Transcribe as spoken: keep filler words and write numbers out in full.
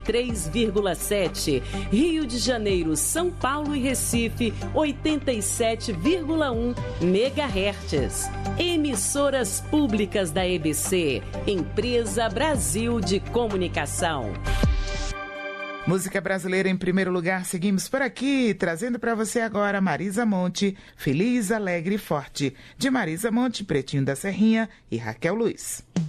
três vírgula sete. Rio de Janeiro, São Paulo e Recife, oitenta e sete vírgula um megahertz. Emissoras públicas da E B C, Empresa Brasil de Comunicação. Música brasileira em primeiro lugar, seguimos por aqui, trazendo para você agora Marisa Monte, Feliz, Alegre e Forte, de Marisa Monte, Pretinho da Serrinha e Raquel Luiz.